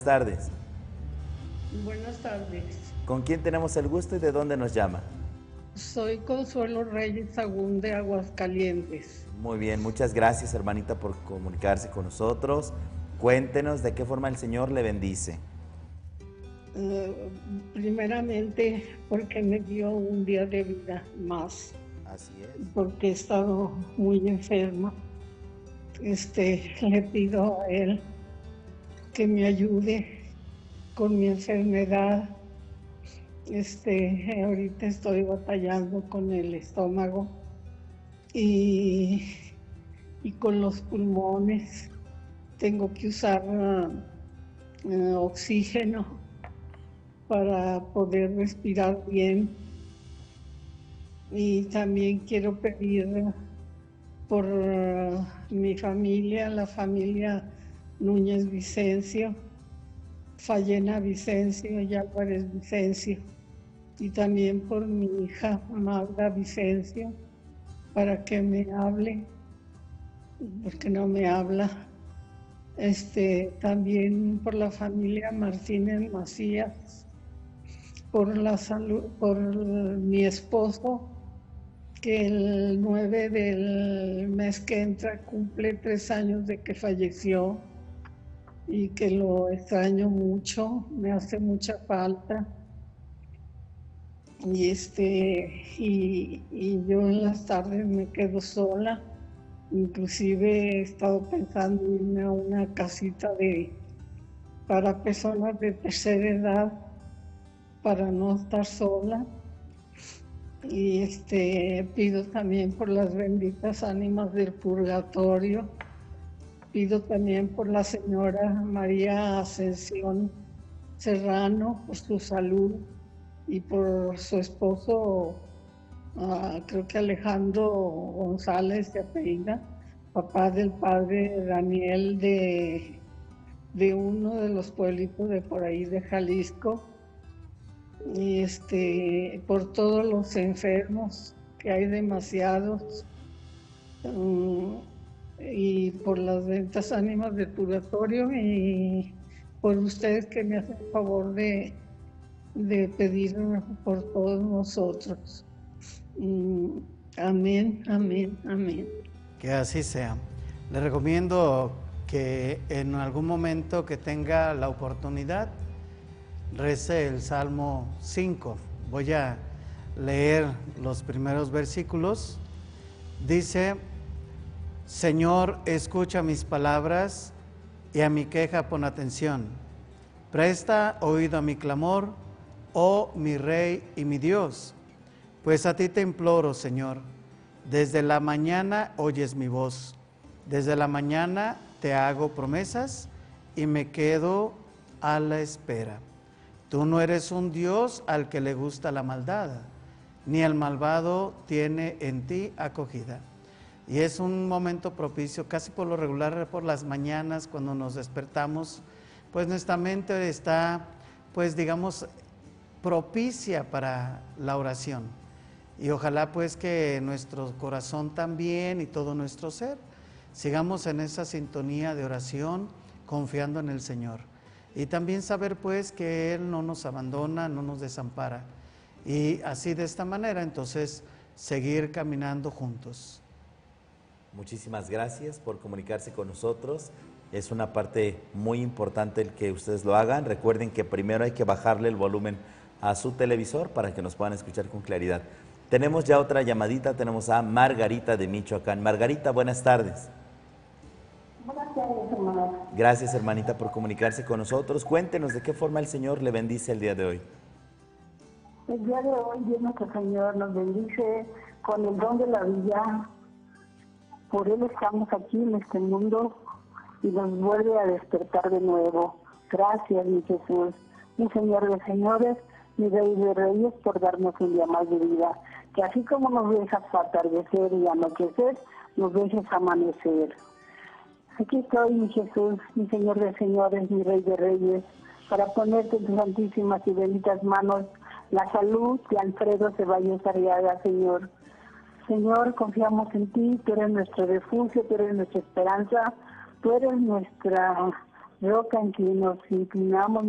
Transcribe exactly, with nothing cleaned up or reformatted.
Tardes. Buenas tardes. ¿Con quién tenemos el gusto y de dónde nos llama? Soy Consuelo Reyes Sagún de Aguascalientes. Muy bien, muchas gracias, hermanita, por comunicarse con nosotros. Cuéntenos de qué forma el Señor le bendice. Uh, primeramente porque me dio un día de vida más. Así es. Porque he estado muy enferma. Este, le pido a Él que me ayude con mi enfermedad. Este, ahorita estoy batallando con el estómago y, y con los pulmones. Tengo que usar uh, uh, oxígeno para poder respirar bien. Y también quiero pedir por uh, mi familia, la familia Núñez Vicencio, Fallena Vicencio y Álvarez Vicencio, y también por mi hija Magda Vicencio, para que me hable, porque no me habla. Este, también por la familia Martínez Macías, por la salud, por mi esposo, que el nueve del mes que entra cumple tres años de que falleció y que lo extraño mucho, me hace mucha falta. Y este y, y yo en las tardes me quedo sola. Inclusive he estado pensando irme a una casita de para personas de tercera edad para no estar sola. Y este pido también por las benditas ánimas del purgatorio. Pido también por la señora María Ascensión Serrano, por su salud, y por su esposo, uh, creo que Alejandro González de apellida, papá del padre Daniel de, de uno de los pueblitos de por ahí de Jalisco. Y este, por todos los enfermos, que hay demasiados, um, y por las benditas ánimas del purgatorio, y por ustedes que me hacen el favor de, de pedir por todos nosotros. Um, amén, amén, amén. Que así sea. Le recomiendo que en algún momento que tenga la oportunidad, rece el Salmo cinco. Voy a leer los primeros versículos. Dice: Señor, escucha mis palabras y a mi queja pon atención. Presta oído a mi clamor, oh mi Rey y mi Dios, pues a ti te imploro, Señor. Desde la mañana oyes mi voz, desde la mañana te hago promesas y me quedo a la espera. Tú no eres un Dios al que le gusta la maldad, ni el malvado tiene en ti acogida. Y es un momento propicio, casi por lo regular por las mañanas cuando nos despertamos, pues nuestra mente está, pues digamos, propicia para la oración. Y ojalá pues que nuestro corazón también y todo nuestro ser sigamos en esa sintonía de oración, confiando en el Señor. Y también saber pues que Él no nos abandona, no nos desampara. Y así de esta manera entonces seguir caminando juntos. Muchísimas gracias por comunicarse con nosotros. Es una parte muy importante el que ustedes lo hagan. Recuerden que primero hay que bajarle el volumen a su televisor para que nos puedan escuchar con claridad. Tenemos ya otra llamadita, tenemos a Margarita de Michoacán. Margarita, buenas tardes. Buenas tardes, hermano. Gracias, hermanita, por comunicarse con nosotros. Cuéntenos de qué forma el Señor le bendice el día de hoy. El día de hoy, Dios nuestro Señor nos bendice con el don de la vida. Por Él estamos aquí en este mundo y nos vuelve a despertar de nuevo. Gracias, mi Jesús, mi Señor de señores, mi Rey de reyes, por darnos un día más de vida. Que así como nos dejas atardecer y anochecer, nos dejes amanecer. Aquí estoy, mi Jesús, mi Señor de señores, mi Rey de reyes, para ponerte en tus santísimas y benditas manos la salud de Alfredo Ceballos Arriaga, Señor. Señor, confiamos en ti, tú eres nuestro refugio, tú eres nuestra esperanza, tú eres nuestra roca en que nos inclinamos